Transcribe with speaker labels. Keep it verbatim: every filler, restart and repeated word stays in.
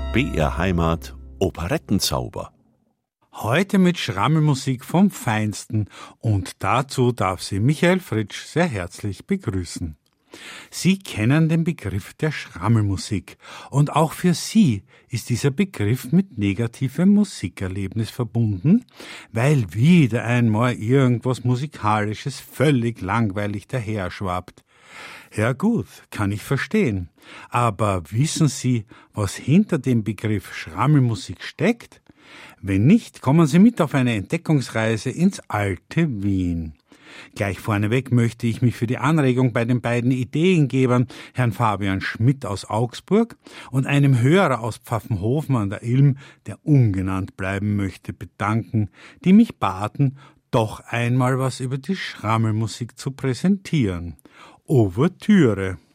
Speaker 1: B R Heimat Operettenzauber.
Speaker 2: Heute mit Schrammelmusik vom Feinsten und dazu darf sie Michael Fritsch sehr herzlich begrüßen. Sie kennen den Begriff der Schrammelmusik und auch für Sie ist dieser Begriff mit negativem Musikerlebnis verbunden, weil wieder einmal irgendwas Musikalisches völlig langweilig daherschwappt. Ja gut, kann ich verstehen. Aber wissen Sie, was hinter dem Begriff Schrammelmusik steckt? Wenn nicht, kommen Sie mit auf eine Entdeckungsreise ins alte Wien. Gleich vorneweg möchte ich mich für die Anregung bei den beiden Ideengebern, Herrn Fabian Schmidt aus Augsburg und einem Hörer aus Pfaffenhofen an der Ilm, der ungenannt bleiben möchte, bedanken, die mich baten, doch einmal was über die Schrammelmusik zu präsentieren. Ouvertüre.